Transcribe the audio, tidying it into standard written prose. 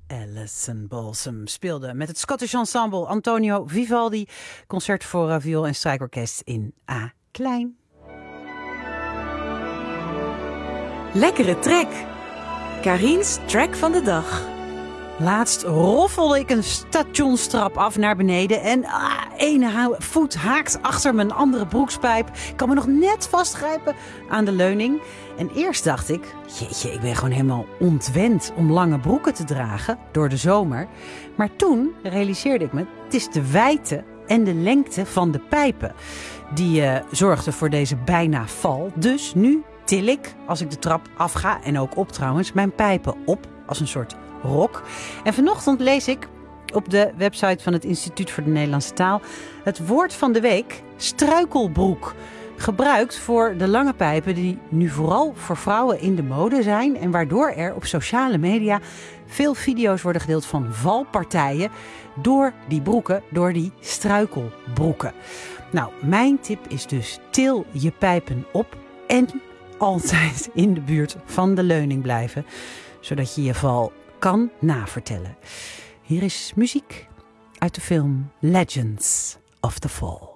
Alison Balsam speelde met het Scottish Ensemble Antonio Vivaldi. Concert voor viool en strijkorkest in A klein. Lekkere trek. Karin's track van de dag. Laatst roffelde ik een stationstrap af naar beneden en ene voet haakt achter mijn andere broekspijp. Ik kan me nog net vastgrijpen aan de leuning. En eerst dacht ik, jeetje, ik ben gewoon helemaal ontwend om lange broeken te dragen door de zomer. Maar toen realiseerde ik me, het is de wijdte en de lengte van de pijpen die zorgden voor deze bijna val. Dus nu til ik, als ik de trap afga en ook op trouwens, mijn pijpen op als een soort rok. En vanochtend lees ik op de website van het Instituut voor de Nederlandse Taal het woord van de week, struikelbroek. Gebruikt voor de lange pijpen die nu vooral voor vrouwen in de mode zijn en waardoor er op sociale media veel video's worden gedeeld van valpartijen door die broeken, door die struikelbroeken. Nou, mijn tip is dus til je pijpen op en altijd in de buurt van de leuning blijven, zodat je je val kan navertellen. Hier is muziek uit de film Legends of the Fall.